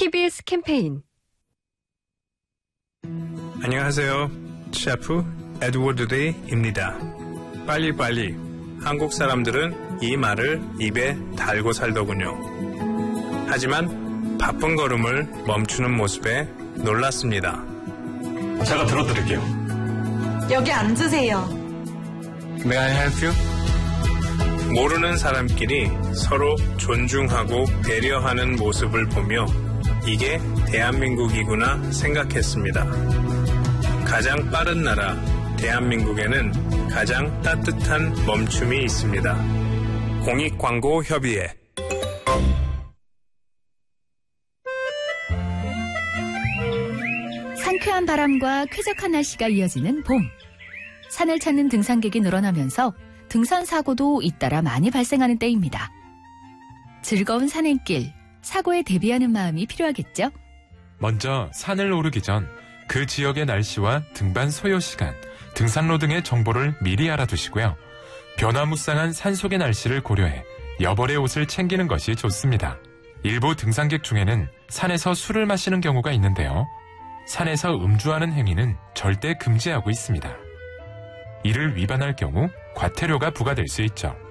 TBS 캠페인. 안녕하세요. 셰프 에드워드 데이입니다. 빨리빨리. 한국 사람들은 이 말을 입에 달고 살더군요. 하지만 바쁜 걸음을 멈추는 모습에 놀랐습니다. 제가 들어드릴게요. 여기 앉으세요. May I help you? 모르는 사람끼리 서로 존중하고 배려하는 모습을 보며 이게 대한민국이구나 생각했습니다. 가장 빠른 나라 대한민국에는 가장 따뜻한 멈춤이 있습니다. 공익광고협의회. 상쾌한 바람과 쾌적한 날씨가 이어지는 봄. 산을 찾는 등산객이 늘어나면서 등산 사고도 잇따라 많이 발생하는 때입니다. 즐거운 산행길, 사고에 대비하는 마음이 필요하겠죠? 먼저 산을 오르기 전 그 지역의 날씨와 등반 소요 시간, 등산로 등의 정보를 미리 알아두시고요. 변화무쌍한 산속의 날씨를 고려해 여벌의 옷을 챙기는 것이 좋습니다. 일부 등산객 중에는 산에서 술을 마시는 경우가 있는데요. 산에서 음주하는 행위는 절대 금지하고 있습니다. 이를 위반할 경우 과태료가 부과될 수 있죠.